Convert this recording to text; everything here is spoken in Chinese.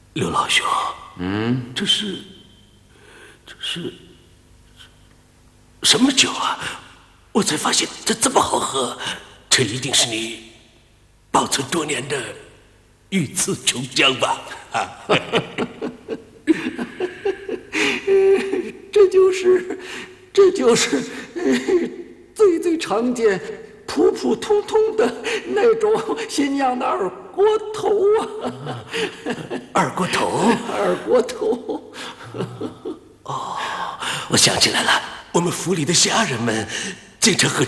刘老兄，这是什么酒啊？我才发现这么好喝，这一定是你保存多年的御赐琼浆吧？啊， 这就是最常见、普普通通的那种新酿的二锅头啊。 二锅头。 二锅头。 哦，我想起来了，我们府里的下人们经常喝